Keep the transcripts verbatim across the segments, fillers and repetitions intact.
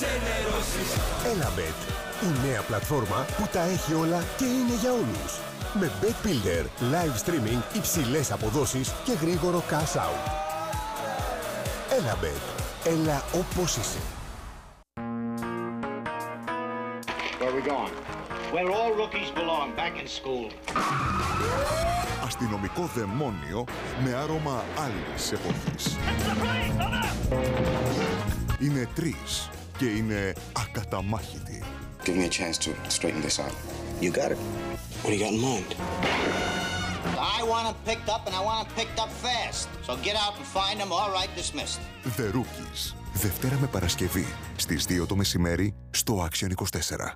ξενερώσεις. Έλαμπετ, η νέα πλατφόρμα που τα έχει όλα και είναι για όλους. Με Bet Builder, live streaming, υψηλές αποδόσεις και γρήγορο cash out. Έλαμπετ, έλα όπως είσαι. Where are we going? Where all rookies belong, back in school. Αστυνομικό δαιμόνιο με άρωμα άλλης εποχής. Είναι τρεις και είναι ακαταμάχητοι. Give me a chance to straighten this out. You got it. What do you got in mind? I want them picked up and I want them picked up fast. So get out and find them. All right, dismissed. The Rookies. Δευτέρα με Παρασκευή στις δύο το μεσημέρι στο Action είκοσι τέσσερα.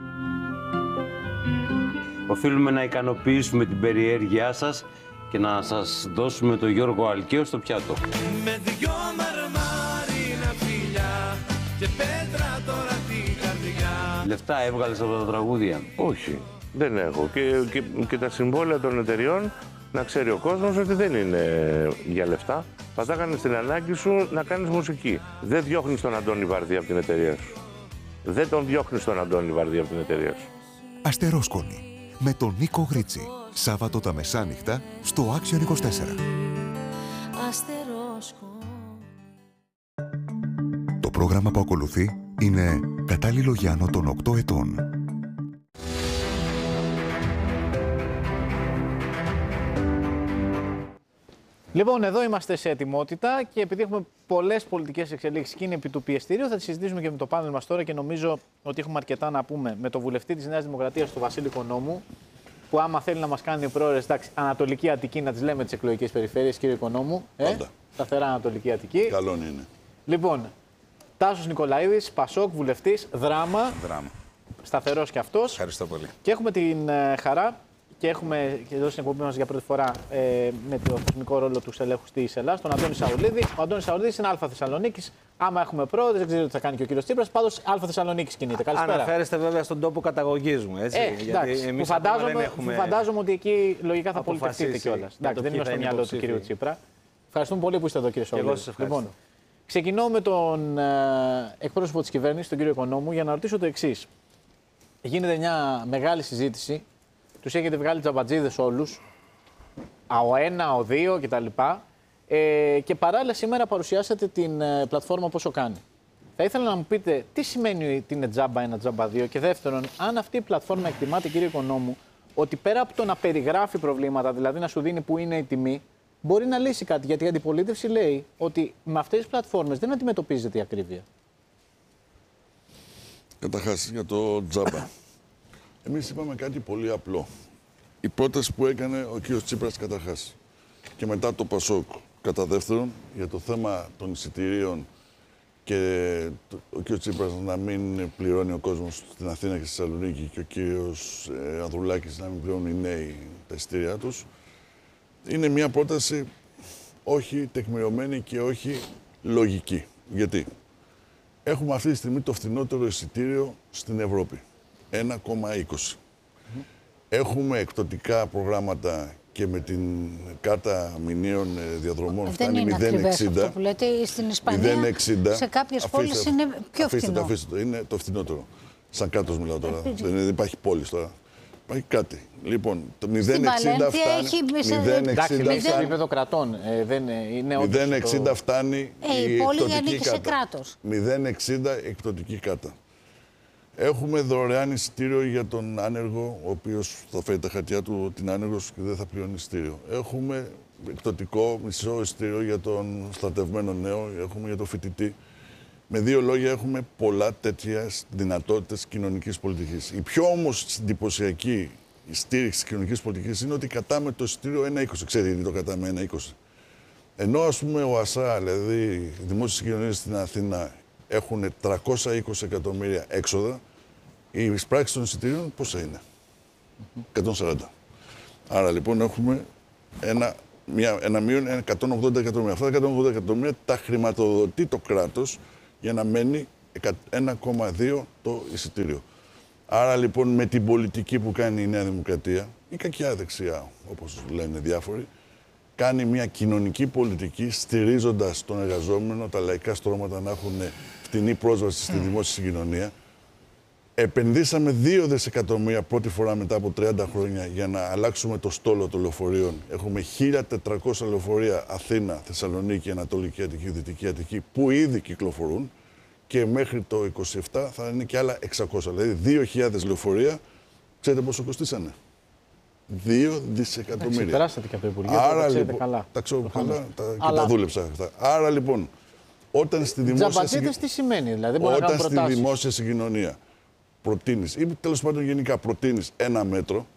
Οφείλουμε να ικανοποιήσουμε την περιέργειά σας και να σας δώσουμε τον Γιώργο Αλκαίο στο πιάτο. Με δυο μαρμάρινα φιλιά και πέτρα τώρα την καρδιά. Λεφτά έβγαλες από τα τραγούδια? Όχι, δεν έχω. Και, και, και τα συμβόλαια των εταιριών, να ξέρει ο κόσμος ότι δεν είναι για λεφτά. Θα τα κάνεις την ανάγκη σου να κάνεις μουσική. Δεν διώχνεις τον Αντώνη Βαρδί από την εταιρεία σου. Δεν τον διώχνεις τον Αντώνη Βαρδί από την εταιρεία σου. Αστερόσκονη με τον Νίκο Γρίτσι. Σάββατο τα μεσάνυχτα στο Action είκοσι τέσσερα. Το πρόγραμμα που ακολουθεί είναι κατάλληλο για άνω των οκτώ ετών. Λοιπόν, εδώ είμαστε σε ετοιμότητα και επειδή έχουμε πολλές πολιτικές εξελίξεις και είναι επί του πιεστηρίου, θα τις συζητήσουμε και με το πάνελ μας τώρα και νομίζω ότι έχουμε αρκετά να πούμε με το βουλευτή της Νέας Δημοκρατίας, τον Βασίλη Οικονόμου, που άμα θέλει να μας κάνει πρόορες, εντάξει, Ανατολική Αττική, να τις λέμε τις εκλογικές περιφέρειες, κύριε Οικονόμου. Ε, σταθερά Ανατολική Αττική. Καλόν είναι. Λοιπόν, Τάσος Νικολαίδης, Πασόκ, βουλευτής, Δράμα. Δράμα. Σταθερός και αυτός. Ευχαριστώ πολύ. Και έχουμε την ε, χαρά και έχουμε και εδώ στην εκπομπή μας για πρώτη φορά ε, με το θεσμικό ρόλο του στελέχους της Ελλάδας, τον Αντώνη Σαουλίδη. Ο Αντώνης Σαουλίδης είναι Α Θεσσαλονίκης. Άμα έχουμε πρόοδο, δεν ξέρω τι θα κάνει και ο κύριος Τσίπρας. Πάντως Α Θεσσαλονίκης κινείται. Καλησπέρα. Αναφέρεστε βέβαια στον τόπο καταγωγής μου. Έτσι, ε, γιατί εντάξει, εμείς που φαντάζομαι, δεν έχουμε που φαντάζομαι ότι εκεί λογικά θα πολιτευτείτε κιόλας. Δεν είμαι στο μυαλό του κύριου Τσίπρα. Ευχαριστούμε πολύ που είστε εδώ, κύριε Σαουλίδη. Λοιπόν, ξεκινώ με τον ε, εκπρόσωπο της κυβέρνησης, τον κύριο Οικονόμου, για να ρωτήσω το εξής. Γίνεται μια μεγάλη συζήτηση. Τους έχετε βγάλει τζαμπατζίδες όλους, ΑΟ ένα, ΑΟ δύο κτλ. Ε, και παράλληλα σήμερα παρουσιάσατε την ε, πλατφόρμα Πόσο Κάνει. Θα ήθελα να μου πείτε τι σημαίνει ότι είναι τζάμπα ένα, τζάμπα δύο και δεύτερον, αν αυτή η πλατφόρμα εκτιμάται, κύριε Οικονόμου, ότι πέρα από το να περιγράφει προβλήματα, δηλαδή να σου δίνει που είναι η τιμή, μπορεί να λύσει κάτι. Γιατί η αντιπολίτευση λέει ότι με αυτές τις πλατφόρμες δεν αντιμετωπίζεται η ακρίβεια. Καταρχάς, για το τζάμπα. Εμείς είπαμε κάτι πολύ απλό. Η πρόταση που έκανε ο κ. Τσίπρας καταρχάς και μετά το Πασόκ κατά δεύτερον για το θέμα των εισιτηρίων και ο κ. Τσίπρας να μην πληρώνει ο κόσμος στην Αθήνα και στη Θεσσαλονίκη και ο κ. Ανδρουλάκης να μην πληρώνει οι νέοι τα εισιτήριά τους, είναι μια πρόταση όχι τεκμηριωμένη και όχι λογική. Γιατί έχουμε αυτή τη στιγμή το φθηνότερο εισιτήριο στην Ευρώπη. ένα κόμμα είκοσι. Mm-hmm. Έχουμε εκπτωτικά προγράμματα και με την κάρτα μηνύων διαδρομών φτάνει μηδέν κόμμα εξήντα. Αυτό που λέτε, στην Ισπανία σε κάποιες πόλεις είναι πιο αφήστε φθηνό. Το, αφήστε το, είναι το φθηνότερο. Σαν κράτος μιλάω τώρα. Δεν υπάρχει πόλης τώρα. Υπάρχει κάτι. Λοιπόν, το μηδέν κόμμα εξήντα φτάνει. μηδέν κόμμα εξήντα σε επίπεδο κρατών. Ε, δεν είναι μηδέν κόμμα εξήντα το... φτάνει ε, η, η πόλη ανήκει σε κράτος. μηδέν κόμμα εξήντα εκπτωτική κάρτα. Έχουμε δωρεάν εισιτήριο για τον άνεργο, ο οποίος θα φέρει τα χαρτιά του την άνεργος και δεν θα πληρώνει εισιτήριο. Έχουμε εκπτωτικό μισό εισιτήριο για τον στρατευμένο νέο, έχουμε για τον φοιτητή. Με δύο λόγια, έχουμε πολλά τέτοιες δυνατότητες κοινωνικής πολιτικής. Η πιο όμως εντυπωσιακή στήριξη της κοινωνικής πολιτικής είναι ότι κατάμε το εισιτήριο ένα κόμμα είκοσι. Ξέρετε γιατί το κατάμε ένα κόμμα είκοσι. Ενώ ας πούμε ο ΑΣΑ, δηλαδή οι δημόσιες συγκοινωνίες στην Αθήνα, έχουν τριακόσια είκοσι εκατομμύρια έξοδα, οι εισπράξεις των εισιτήριων πόσα είναι? εκατόν σαράντα. Άρα λοιπόν έχουμε ένα, μια, ένα μείον εκατόν ογδόντα εκατομμύρια. Αυτά τα εκατόν ογδόντα εκατομμύρια τα χρηματοδοτεί το κράτος για να μένει ένα κόμμα δύο το εισιτήριο. Άρα λοιπόν με την πολιτική που κάνει η Νέα Δημοκρατία, η κακιά δεξιά όπως λένε διάφοροι, κάνει μια κοινωνική πολιτική στηρίζοντας τον εργαζόμενο, τα λαϊκά στρώματα να έχουν φτηνή πρόσβαση στη δημόσια συγκοινωνία. Επενδύσαμε δύο δισεκατομμύρια πρώτη φορά μετά από τριάντα χρόνια για να αλλάξουμε το στόλο των λεωφορείων. Έχουμε χίλια τετρακόσια λεωφορεία Αθήνα, Θεσσαλονίκη, Ανατολική Αττική, Δυτική Αττική που ήδη κυκλοφορούν και μέχρι το είκοσι επτά θα είναι και άλλα εξακόσια. Δηλαδή δύο χιλιάδες λεωφορεία, ξέρετε πόσο κοστίσανε? δύο δισεκατομμύρια. Περάσατε και από το Υπουργείο, Άρα, τα λοιπόν, καλά. Τα ξέρω καλά τα, και Αλλά... τα δούλεψα αυτά. Άρα λοιπόν, όταν στη δημόσια, Τζαμπατζίδες τι σημαίνει, δηλαδή, μπορεί όταν να στη δημόσια συγκοινωνία προτείνεις, ή τέλος πάντων γενικά προτείνεις ένα μέτρο,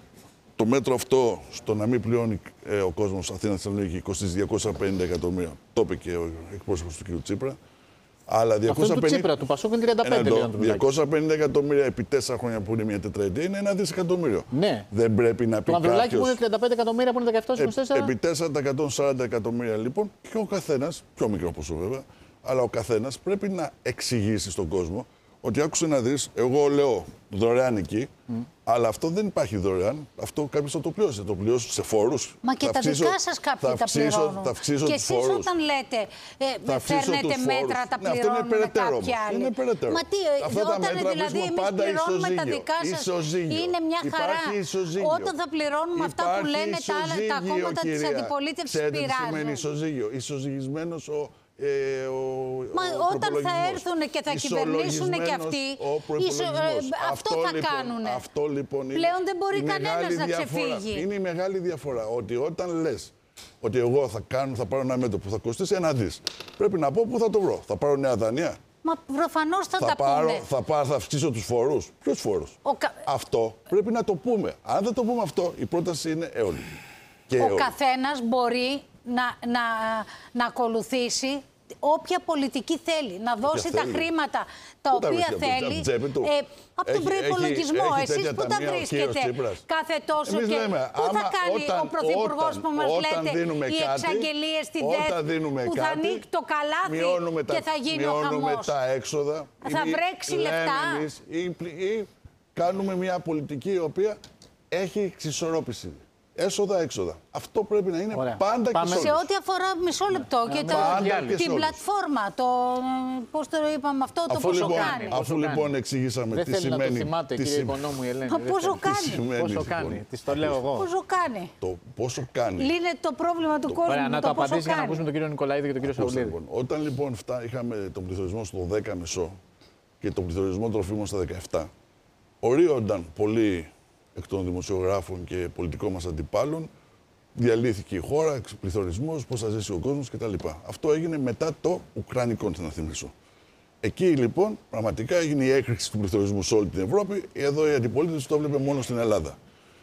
το μέτρο αυτό στο να μην πληρώνει ε, ο κόσμος Αθήνα Θεσσαλονίκη κοστίζει διακόσια πενήντα εκατομμύρια. Το είπε και ο εκπρόσωπος του κ. Τσίπρα. Αλλά διακόσια πενήντα... Αυτό του Τσίπρα, του Πασόκ είναι τριάντα πέντε. Ένα, το, διακόσια πενήντα εκατομμύρια επί τέσσερα χρόνια που είναι μια τετραετία είναι ένα δισεκατομμύριο. Ναι. Δεν πρέπει να πει. Το Ανδρουλάκη που είναι τριάντα πέντε εκατομμύρια που είναι δεκαεπτά είκοσι τέσσερα. Ε, επί τέσσερα τα εκατόν σαράντα εκατομμύρια λοιπόν και ο καθένας, πιο μικρό ποσό βέβαια, αλλά ο καθένας πρέπει να εξηγήσει στον κόσμο ότι άκουσε να δεις, εγώ λέω δωρεάν εκεί, mm. αλλά αυτό δεν υπάρχει δωρεάν. Αυτό κάποιος θα το πληρώσει. Θα το πληρώσει σε φόρους. Μα και θα τα αυξήσω, δικά σας κάποιοι τα πληρώνουν. Θα αυξήσω και τους εσείς φόρους. όταν λέτε ε, φέρνετε μέτρα, τα ναι, πληρώνουν κάποιοι άλλοι. Είναι περαιτέρω. Μα τι, αυτά όταν τα μέτρα δηλαδή εμείς πληρώνουμε τα δικά σας, ισοζύγιο. Είναι μια χαρά. Όταν θα πληρώνουμε αυτά που λένε τα, άλλα, τα κόμματα της αντιπολίτευσης πειράζουν. Ισοζύγιο. Ισοζυγισμένος ο Ε, ο, Μα ο όταν θα έρθουν και θα κυβερνήσουν και αυτοί, ισο, ε, αυτό, αυτό θα λοιπόν, κάνουν. Αυτό λοιπόν είναι πλέον δεν μπορεί κανένας να διαφορά. ξεφύγει. Είναι η μεγάλη διαφορά ότι όταν λες ότι εγώ θα, κάνω, θα πάρω ένα μέτρο που θα κοστίσει ένα δις, πρέπει να πω πού θα το βρω. Θα πάρω νέα δανεία. Μα προφανώς θα, θα τα πάρω, πούνε. Θα, πάρω, θα αυξήσω τους φόρους. Ποιους φόρους? Κα... Αυτό πρέπει να το πούμε. Αν δεν το πούμε αυτό, η πρόταση είναι έολη. Και ο έολη. καθένας μπορεί να, να, να ακολουθήσει όποια πολιτική θέλει, να δώσει τα θέλει. χρήματα τα Πού οποία τα θέλει. Ε, από τον προϋπολογισμό. Εσείς που τα βρίσκετε κάθε τόσο Εμείς και λέμε, πού άμα, θα κάνει όταν, ο Πρωθυπουργός που μας όταν λέτε οι εξαγγελίες στη ΔΕΘ που θα ανοίξει το καλάθι και θα γίνει ο χαμός. Μειώνουμε τα έξοδα. Θα βρέξει λεφτά. Εμείς, ή, ή κάνουμε μια πολιτική η οποία έχει εξισορρόπηση. Έσοδα-έξοδα. Αυτό πρέπει να είναι Ωραία. πάντα Πάμε. και σε Σε ό,τι αφορά μισό λεπτό και, το, και την πλατφόρμα, το, πώς το είπαμε αυτό, αφού το πόσο λοιπόν, κάνει. Αφού λοιπόν εξηγήσαμε Δεν τι θέλει σημαίνει... να το θυμάται, τι κύριε Οικονόμου η Ελένη. Μα πόσο κάνει. Πόσο κάνει, της το λέω εγώ. Πόσο κάνει. Το πόσο κάνει. Λύνεται το πρόβλημα του κόσμου. Ωραία, να το απαντήσει για να ακούσουμε τον κύριο Νικολαίδη και τον κύριο Σαουλίδη. Λοιπόν, όταν λοιπόν φτά, είχαμε τον πληθωρισμό στο δέκα κόμμα πέντε και τον πληθωρισμό τροφίμων στα δεκαεπτά, ορίονταν πολλοί εκ των δημοσιογράφων και πολιτικών μας αντιπάλων, διαλύθηκε η χώρα, πληθωρισμός, πώς θα ζήσει ο κόσμος κτλ. Αυτό έγινε μετά το Ουκρανικό, να θυμίσω. Εκεί λοιπόν πραγματικά έγινε η έκρηξη του πληθωρισμού σε όλη την Ευρώπη. Εδώ η αντιπολίτευση το έβλεπε μόνο στην Ελλάδα.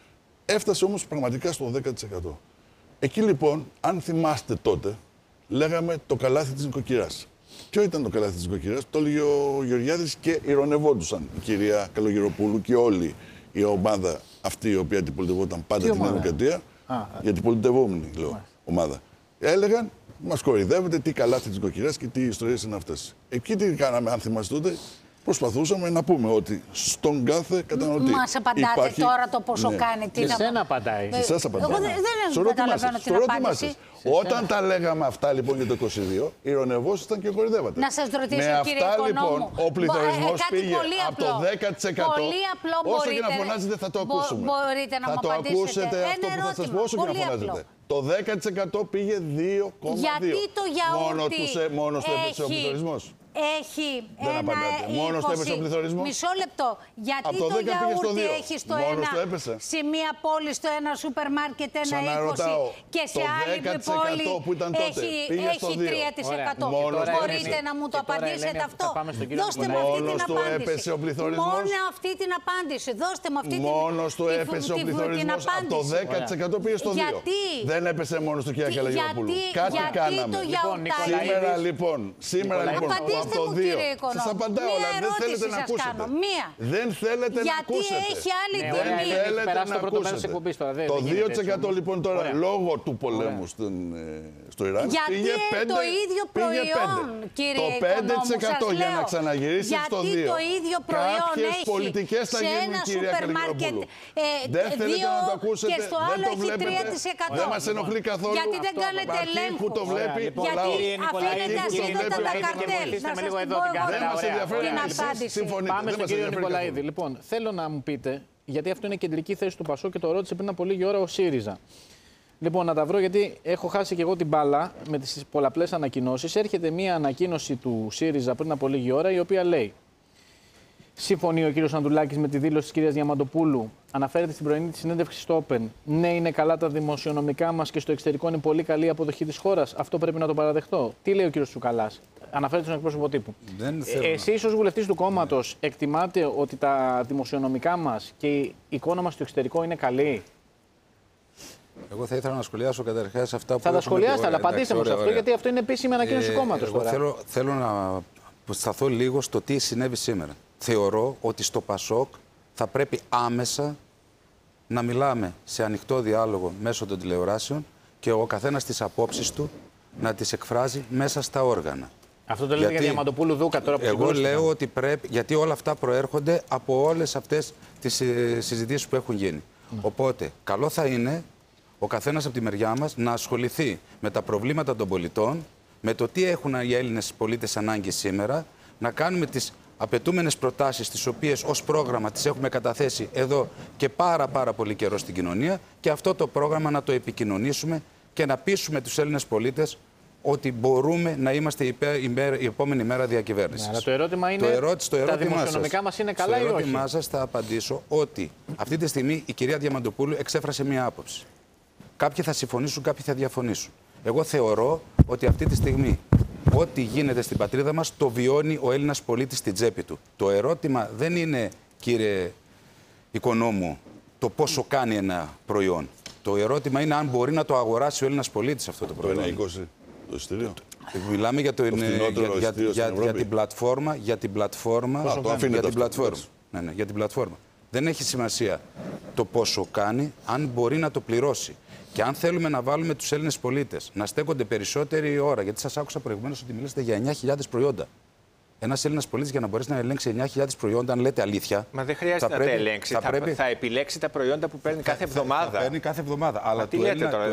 Έφτασε όμως πραγματικά στο δέκα τοις εκατό. Εκεί λοιπόν, αν θυμάστε τότε, λέγαμε το καλάθι της νοικοκυράς. Ποιο ήταν το καλάθι της νοικοκυράς? Το έλεγε ο Γεωργιάδης και ηρωνευόντουσαν η κυρία Καλογεροπούλου και όλη η ομάδα αυτή η οποία αντιπολιτευόταν πάντα την Δημοκρατία. Για την πολιτευόμενη, λέω, ομάδα. Έλεγαν, μας κοροϊδεύετε, τι καλάθι της νοικοκυράς και τι ιστορίες είναι αυτές. Εκεί τι κάναμε, αν θυμάστε τότε, προσπαθούσαμε να πούμε ότι στον κάθε καταναλωτή. Μας απαντάτε υπάρχει... τώρα το πόσο ναι. κάνει. Τι να... Εσένα απαντάει. Σε εσάς απαντάει. Εγώ δεν, δεν καταλαβαίνω την απάντηση. Όταν τα λέγαμε αυτά λοιπόν για το είκοσι δύο, ηρωνευόσασταν και κοροϊδεύατε. Να σας ρωτήσω, με κύριε αυτά, Οικονόμου, λοιπόν, ο πληθωρισμός ε, πήγε από το δέκα τοις εκατό. Πολύ απλό όσο μπορείτε, και να φωνάζετε θα το ακούσουμε. Μπορείτε να θα μου το απαντήσετε. ακούσετε αυτό που θα σας πω όσο και να φωνάζετε. Το δέκα τοις εκατό πήγε δύο κόμμα δύο. Γιατί το γιαούρτι μόνο του έπεσε ο πληθωρισμός. Έχει δεν ένα μόνο στο έπεσε ο πληθωρισμός. Μισό λεπτό. Γιατί το, το γιαούρτι έχει στο μόνος ένα, σε μία πόλη, στο ένα σούπερ μάρκετ ένα είκοσι και σε άλλη πόλη έχει, έχει τρία τοις εκατό. Μπορείτε να μου το απαντήσετε αυτό? Δώστε μου αυτή την απάντηση. Μόνο αυτή την απάντηση. Δώστε μου αυτή την απάντηση. Μόνο του έπεσε ο πληθωρισμός. Από το δέκα τοις εκατό πήγε στο δύο. Δεν έπεσε μόνο στο κυρία Καλογεροπούλου. Κάτι κάναμε. Σήμερα λοιπόν, σήμερα λοιπόν. Απαντήστε μου, κύριε Οικονόμου. Σας απαντάω, αλλά δεν θέλετε να ακούσετε. Μία. Δεν θέλετε να ακούσετε. Γιατί έχει άλλη ναι, τιμή. Δεν θέλετε να ακούσετε. Το δύο τοις εκατό λοιπόν τώρα, λόγω του πολέμου στο Ιράν, πήγε πέντε. το ίδιο προϊόν, κύριε Το πέντε τοις εκατό για να ξαναγυρίσει στο δύο. Γιατί το ίδιο προϊόν έχει πολιτικές θα γίνουν, κυρία Καλογεροπούλου. Δεν θέλετε να το ακούσετε. Και στο άλλο έχει τρία τοις εκατό. Δεν μας ενοχλεί καθόλου. Γιατί δεν κάνετε ελέγχου. Που το βλέπει, γιατί αφήνετε ασύντοτα τα καρτέλ. Να αφήνουμε λίγο εδώ την κάμερα. Πάμε στον κύριο Νικολαίδη. Λοιπόν, θέλω να μου πείτε, γιατί αυτό είναι κεντρική θέση του Πασόκ και το ρώτησε πριν από λίγη ώρα ο ΣΥΡΙΖΑ. Λοιπόν, να τα βρω γιατί έχω χάσει και εγώ την μπάλα με τις πολλαπλές ανακοινώσεις. Έρχεται μία ανακοίνωση του ΣΥΡΙΖΑ πριν από λίγη ώρα, η οποία λέει: συμφωνεί ο κύριος Ανδρουλάκης με τη δήλωση της κυρίας Διαμαντοπούλου. Αναφέρεται στην πρωινή της συνέντευξη στο Open. Ναι, είναι καλά τα δημοσιονομικά μας και στο εξωτερικό είναι πολύ καλή η αποδοχή της χώρας. Αυτό πρέπει να το παραδεχτώ. Τι λέει ο κύριος Τσουκαλάς? Αναφέρεται στον εκπρόσωπο τύπου. Ε, εσείς ως βουλευτής του κόμματος εκτιμάτε ότι τα δημοσιονομικά μας και η εικόνα μας στο εξωτερικό είναι καλή? Εγώ θα ήθελα να σχολιάσω καταρχάς αυτά που. Θα τα σχολιάσετε, αλλά απαντήστε μου σε αυτό, γιατί αυτό είναι επίσημη ανακοίνωση του κόμματος. Εγώ θέλω, θέλω να σταθώ λίγο στο τι συνέβη σήμερα. Θεωρώ ότι στο Πασόκ θα πρέπει άμεσα να μιλάμε σε ανοιχτό διάλογο μέσω των τηλεοράσεων και ο καθένας τις απόψεις του να τις εκφράζει μέσα στα όργανα. Αυτό το λέτε για Διαμαντοπούλου Δούκα τώρα που Εγώ λέω ότι πρέπει, γιατί όλα αυτά προέρχονται από όλες αυτές τις συζητήσεις που έχουν γίνει. Mm. Οπότε, καλό θα είναι ο καθένας από τη μεριά μας να ασχοληθεί με τα προβλήματα των πολιτών, με το τι έχουν οι Έλληνες πολίτες ανάγκη σήμερα, να κάνουμε τις απαιτούμενες προτάσεις, τις οποίες ως πρόγραμμα τις έχουμε καταθέσει εδώ και πάρα πάρα πολύ καιρό στην κοινωνία, και αυτό το πρόγραμμα να το επικοινωνήσουμε και να πείσουμε τους Έλληνες πολίτες ότι μπορούμε να είμαστε η, η, η επόμενη μέρα διακυβέρνησης. Ναι, αλλά το ερώτημα είναι, το ερώτηση, το ερώτημα τα δημοσιονομικά μας είναι καλά ή όχι? Στο ερώτημά σας θα απαντήσω ότι αυτή τη στιγμή η κυρία Διαμαντοπούλου εξέφρασε μία άποψη. Κάποιοι θα συμφωνήσουν, κάποιοι θα διαφωνήσουν. Εγώ θεωρώ ότι αυτή τη στιγμή ό,τι γίνεται στην πατρίδα μας το βιώνει ο Έλληνας πολίτης στην τσέπη του. Το ερώτημα δεν είναι, κύριε Οικονόμου, το πόσο κάνει ένα προϊόν. Το ερώτημα είναι αν μπορεί να το αγοράσει ο Έλληνας πολίτης αυτό το προϊόν. Το ένα είκοσι, το εισιτήριο. Μιλάμε για, το, το είναι, για, για, για, για την πλατφόρμα. Για την πλατφόρμα. Α, το για, την αυτό, πλατφόρμα. Ναι, ναι, για την πλατφόρμα. Δεν έχει σημασία το πόσο κάνει, αν μπορεί να το πληρώσει. Και αν θέλουμε να βάλουμε τους Έλληνες πολίτες να στέκονται περισσότερη ώρα, γιατί σας άκουσα προηγουμένως ότι μιλήσατε για εννιά χιλιάδες προϊόντα. Ένας Έλληνας πολίτης για να μπορέσει να ελέγξει εννιά χιλιάδες προϊόντα, αν λέτε αλήθεια. Μα δεν χρειάζεται να πρέπει, τα ελέγξει. Θα, θα, πρέπει... θα επιλέξει τα προϊόντα που παίρνει κάθε εβδομάδα. Θα παίρνει κάθε εβδομάδα. Αλλά τι λέτε τώρα,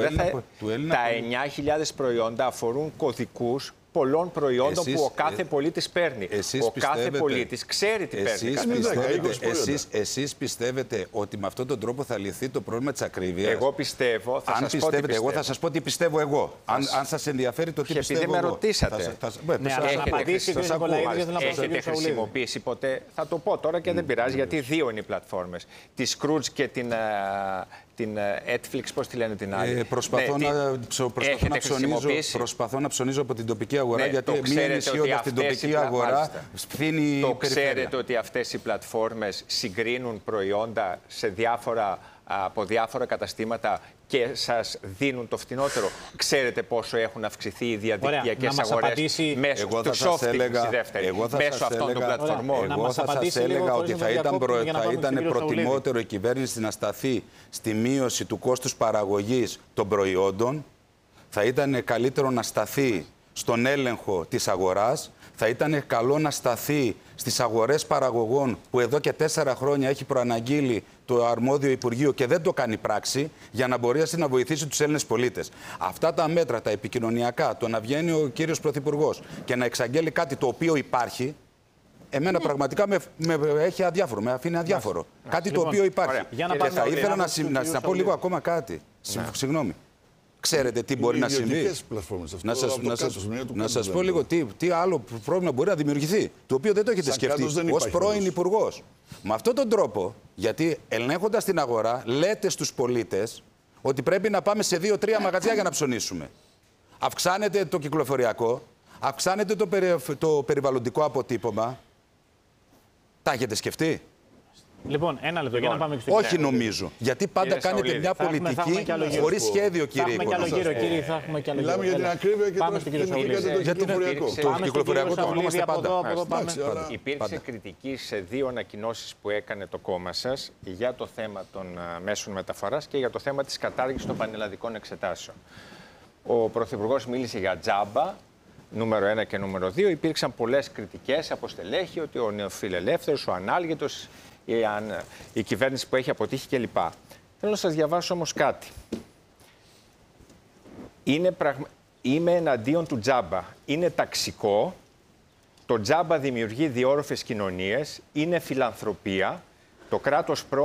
τα εννιά χιλιάδες προϊόντα αφορούν κωδικούς πολλών προϊόντων εσείς, που ο κάθε πολίτης παίρνει. Ο κάθε πολίτης ξέρει τι εσείς παίρνει. Πιστεύετε, εσείς, εσείς πιστεύετε ότι με αυτόν τον τρόπο θα λυθεί το πρόβλημα της ακρίβειας? Εγώ πιστεύω. Θα αν σας πιστεύετε, πω πιστεύω. εγώ θα σας πω τι πιστεύω εγώ. Αν, αν σας ενδιαφέρει το τι και πιστεύω εγώ. Επειδή με ρωτήσατε. Θα, θα, θα, ναι, έχετε, έχετε χρησιμοποιήσει ποτέ. Θα το πω τώρα και mm, δεν πειράζει, mm, γιατί δύο είναι οι πλατφόρμες. Τη Scrooge και την. Την Netflix, πώς τη λένε την άλλη. Ε, προσπαθώ, ναι, να, προσπαθώ, να ψωνίζω, προσπαθώ να ψωνίζω από την τοπική αγορά, ναι, γιατί μία ενισχύοντας την τοπική αγορά φθήνει. Το ξέρετε ότι αυτές οι πλατφόρμες συγκρίνουν προϊόντα σε διάφορα, από διάφορα καταστήματα και σας δίνουν το φτηνότερο. Ξέρετε πόσο έχουν αυξηθεί οι διαδικτυακές αγορές μέσω του shopping μέσω αυτών των πλατφορμών? Εγώ θα σας έλεγα ότι θα ήταν, προ, θα ήταν προτιμότερο η κυβέρνηση να σταθεί στη μείωση του κόστους παραγωγής των προϊόντων. Θα ήταν καλύτερο να σταθεί στον έλεγχο της αγοράς. Θα ήταν καλό να σταθεί στις αγορές παραγωγών που εδώ και τέσσερα χρόνια έχει προαναγγείλει το αρμόδιο Υπουργείο και δεν το κάνει πράξη, για να μπορέσει να βοηθήσει τους Έλληνες πολίτες. Αυτά τα μέτρα, τα επικοινωνιακά, το να βγαίνει ο κύριος Πρωθυπουργός και να εξαγγέλει κάτι το οποίο υπάρχει, εμένα ναι. πραγματικά με, με έχει αδιάφορο, με αφήνει αδιάφορο. Άς, κάτι άς, το λοιπόν, οποίο υπάρχει. Και θα ήθελα να, να, να πω λίγο ακόμα κάτι. Ναι. Συγγνώμη. Ξέρετε τι μπορεί να συμβεί? Να σας, να σας, να σας πω λίγο τι, τι άλλο πρόβλημα μπορεί να δημιουργηθεί, το οποίο δεν το έχετε σκεφτεί ως πρώην υπουργός. Με αυτόν τον τρόπο, γιατί ελέγχοντας την αγορά, λέτε στους πολίτες ότι πρέπει να πάμε σε δύο-τρία μαγαζιά για να ψωνίσουμε. Αυξάνεται το κυκλοφοριακό, αυξάνεται το, περι, το περιβαλλοντικό αποτύπωμα. Τα έχετε σκεφτεί? Λοιπόν, ένα λεπτό, λοιπόν, για να πάμε στο όχι νομίζω. Γιατί πάντα κύριε κάνετε Σαουλίδη, μια πολιτική χωρίς σχέδιο, κύριε Οικονόμου. Θα έχουμε κύριε, θα έχουμε κι άλλο γύρο. Μιλάμε για την ακρίβεια και πάμε στον κύριο Σαουλίδη. Για το κυκλοφοριακό το αγνόμαστε πάντα. Υπήρξε κριτική σε δύο ανακοινώσεις που έκανε το κόμμα σας για το θέμα των μέσων μεταφοράς και για το θέμα της κατάργησης των πανελλαδικών εξετάσεων. Ο Πρωθυπουργός μίλησε για τζάμπα. Νούμερο ένα και νούμερο δύο. Υπήρξαν πολλές κριτικές από στελέχη ότι ο νεοφιλελεύθερος, ο ανάλγητος, η, η κυβέρνηση που έχει αποτύχει κλπ. Θέλω να σας διαβάσω όμως κάτι. Είναι πραγμα... Είμαι εναντίον του τζάμπα. Είναι ταξικό το τζάμπα δημιουργεί διόρροφες κοινωνίες, είναι φιλανθρωπία, το κράτος